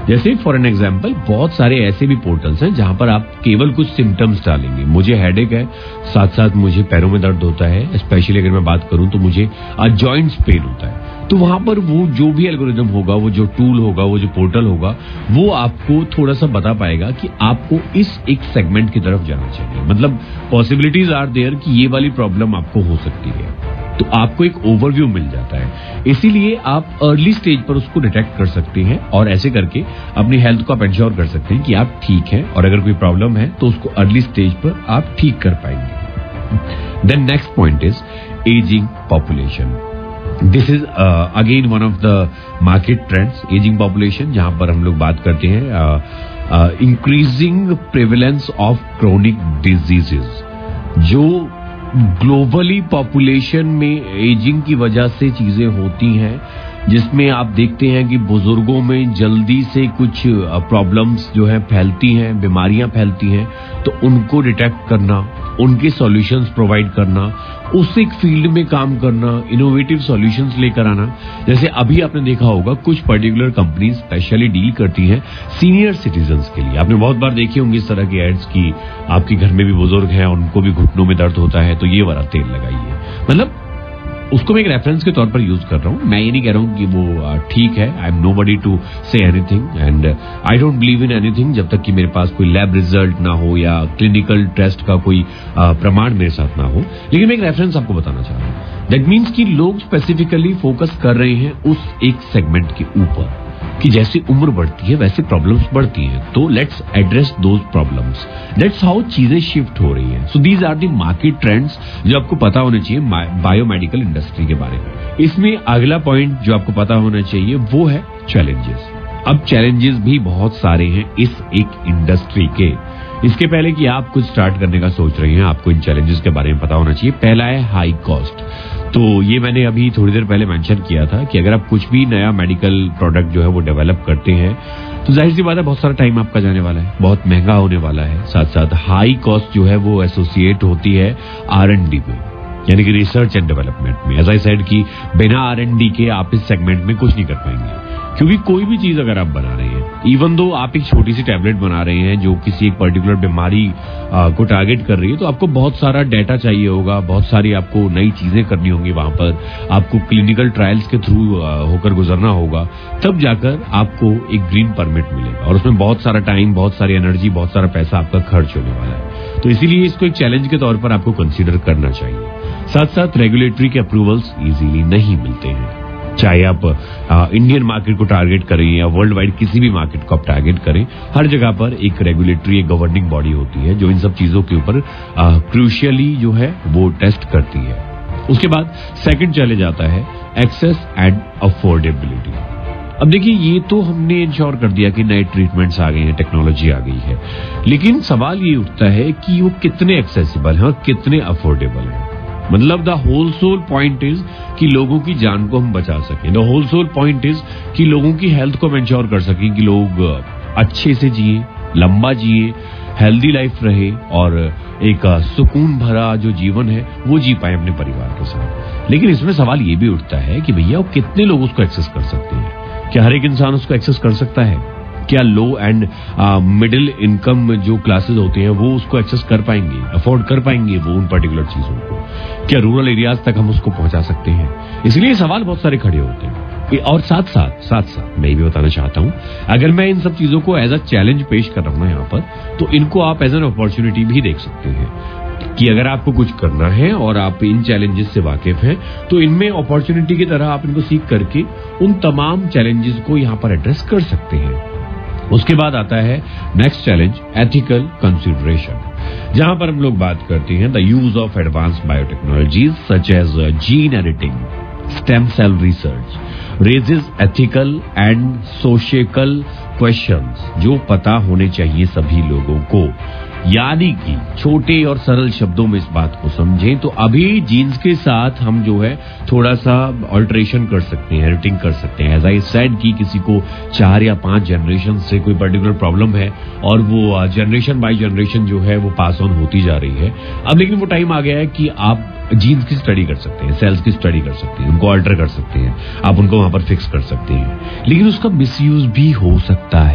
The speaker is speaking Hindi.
जैसे फॉर एन एग्जांपल बहुत सारे ऐसे भी पोर्टल्स हैं जहां पर आप केवल कुछ सिम्टम्स डालेंगे, मुझे हेडेक है, साथ साथ मुझे पैरों में दर्द होता है, स्पेशली अगर मैं बात करूं तो मुझे जॉइंट्स पेन होता है, तो वहां पर वो जो भी एल्गोरिदम होगा, वो जो टूल होगा, वो जो पोर्टल होगा, वो आपको थोड़ा सा बता पाएगा कि आपको इस एक सेगमेंट की तरफ जाना चाहिए। मतलब पॉसिबिलिटीज आर देयर कि ये वाली प्रॉब्लम आपको हो सकती है, तो आपको एक ओवरव्यू मिल जाता है। इसीलिए आप अर्ली स्टेज पर उसको डिटेक्ट कर सकते हैं और ऐसे करके अपनी हेल्थ को आप इंश्योर कर सकते हैं कि आप ठीक हैं, और अगर कोई प्रॉब्लम है तो उसको अर्ली स्टेज पर आप ठीक कर पाएंगे। Then next point is ageing population. This is again one of the market trends, ageing population, जहां पर हम लोग बात करते हैं increasing prevalence of chronic diseases. जो ग्लोबली पॉपुलेशन में एजिंग की वजह से चीजें होती हैं, जिसमें आप देखते हैं कि बुजुर्गों में जल्दी से कुछ प्रॉब्लम्स जो है फैलती हैं, बीमारियां फैलती हैं, तो उनको डिटेक्ट करना, उनके सॉल्यूशंस प्रोवाइड करना, उस एक फील्ड में काम करना, इनोवेटिव सॉल्यूशंस लेकर आना। जैसे अभी आपने देखा होगा कुछ पर्टिकुलर कंपनीज स्पेशली डील करती हैं सीनियर सिटीजन्स के लिए। आपने बहुत बार देखी होंगी इस तरह की एड्स की, आपके घर में भी बुजुर्ग हैं, उनको भी घुटनों में दर्द होता है तो ये वाला तेल लगाइए। मतलब उसको मैं एक रेफरेंस के तौर पर यूज कर रहा हूं, मैं ये नहीं कह रहा हूं कि वो ठीक है। I am nobody to say anything and I don't believe in anything जब तक कि मेरे पास कोई लैब रिजल्ट ना हो या क्लिनिकल टेस्ट का कोई प्रमाण मेरे साथ ना हो, लेकिन मैं एक रेफरेंस आपको बताना चाह रहा हूं। दैट मीन्स कि लोग स्पेसिफिकली फोकस कर रहे हैं उस एक सेगमेंट के ऊपर कि जैसे उम्र बढ़ती है वैसे प्रॉब्लम्स बढ़ती हैं, तो let's address those problems. That's how चीजें शिफ्ट हो रही हैं। So these are the market trends जो आपको पता होना चाहिए बायोमेडिकल इंडस्ट्री के बारे में। इसमें अगला पॉइंट जो आपको पता होना चाहिए वो है चैलेंजेस। अब चैलेंजेस भी बहुत सारे हैं इस एक इंडस्ट्री के। इसके पहले कि आप कुछ स्टार्ट करने का सोच रहे हैं, आपको इन चैलेंजेस के बारे में पता होना चाहिए। पहला है हाई कॉस्ट। तो ये मैंने अभी थोड़ी देर पहले मेंशन किया था कि अगर आप कुछ भी नया मेडिकल प्रोडक्ट जो है वो डेवलप करते हैं तो जाहिर सी बात है बहुत सारा टाइम आपका जाने वाला है, बहुत महंगा होने वाला है। साथ साथ हाई कॉस्ट जो है वो एसोसिएट होती है R&D में, यानी कि रिसर्च एंड डेवलपमेंट में। एज आई सेड कि बिना R&D के आप इस सेगमेंट में कुछ नहीं कर पाएंगे, क्योंकि कोई भी चीज अगर आप बना रहे हैं, इवन दो आप एक छोटी सी टैबलेट बना रहे हैं जो किसी एक पर्टिकुलर बीमारी को टारगेट कर रही है, तो आपको बहुत सारा डेटा चाहिए होगा, बहुत सारी आपको नई चीजें करनी होंगी, वहां पर आपको क्लिनिकल ट्रायल्स के थ्रू होकर गुजरना होगा, तब जाकर आपको एक ग्रीन परमिट मिलेगा, और उसमें बहुत सारा टाइम, बहुत सारी एनर्जी, बहुत सारा पैसा आपका खर्च होने वाला है। तो इसीलिए इसको एक चैलेंज के तौर पर आपको कंसीडर करना चाहिए। साथ साथ रेगुलेटरी के अप्रूवल्स इजीली नहीं मिलते हैं, चाहे आप इंडियन मार्केट को टारगेट करें या वर्ल्ड वाइड किसी भी मार्केट को आप टारगेट करें, हर जगह पर एक रेगुलेटरी, एक गवर्निंग बॉडी होती है जो इन सब चीजों के ऊपर क्रूशियली जो है वो टेस्ट करती है। उसके बाद सेकंड चैलेंज आता है एक्सेस एंड अफोर्डेबिलिटी। अब देखिए, ये तो हमने इंश्योर कर दिया कि नए ट्रीटमेंट्स आ गए हैं, टेक्नोलॉजी आ गई है, लेकिन सवाल ये उठता है कि वो कितने एक्सेसिबल हैं और कितने अफोर्डेबल हैं। मतलब the whole soul point is कि लोगों की जान को हम बचा सकें। The whole soul point is कि लोगों की हेल्थ को हम इंश्योर कर सकें कि लोग अच्छे से जिए, लंबा जिए, हेल्दी लाइफ रहे, और एक सुकून भरा जो जीवन है वो जी पाए अपने परिवार के साथ। लेकिन इसमें सवाल ये भी उठता है कि भैया वो कितने लोग उसको एक्सेस कर सकते हैं? क्या हर एक इंसान उसको एक्सेस कर सकता है? क्या लो एंड मिडिल इनकम जो क्लासेस होते हैं वो उसको एक्सेस कर पाएंगे, अफोर्ड कर पाएंगे वो उन पर्टिकुलर चीजों को? क्या रूरल एरियाज तक हम उसको पहुंचा सकते हैं? इसलिए सवाल बहुत सारे खड़े होते हैं। और साथ साथ मैं ये भी बताना चाहता हूं, अगर मैं इन सब चीजों को एज अ चैलेंज पेश कर रहा हूं ना यहाँ पर, तो इनको आप एज एन अपॉर्चुनिटी भी देख सकते हैं कि अगर आपको कुछ करना है और आप इन चैलेंजेस से वाकिफ हैं, तो इनमें अपॉर्चुनिटी की तरह आप इनको सीख करके उन तमाम चैलेंजेस को यहाँ पर एड्रेस कर सकते हैं। उसके बाद आता है नेक्स्ट चैलेंज, एथिकल कंसिडरेशन, जहां पर हम लोग बात करते हैं the use of advanced biotechnologies such as gene editing, stem cell research raises ethical and social questions जो पता होने चाहिए सभी लोगों को। यानी कि छोटे और सरल शब्दों में इस बात को समझें तो अभी जीन्स के साथ हम जो है थोड़ा सा ऑल्टरेशन कर सकते हैं, एडिटिंग कर सकते हैं। एज आई सेड कि किसी को 4 या 5 जनरेशन से कोई पर्टिकुलर प्रॉब्लम है और वो जनरेशन बाय जनरेशन जो है वो पास ऑन होती जा रही है। अब लेकिन वो टाइम आ गया है कि आप जीन्स की स्टडी कर सकते हैं, सेल्स की स्टडी कर सकते हैं, उनको ऑल्टर कर सकते हैं, आप उनको वहां पर फिक्स कर सकते हैं, लेकिन उसका मिसयूज भी हो सकता है।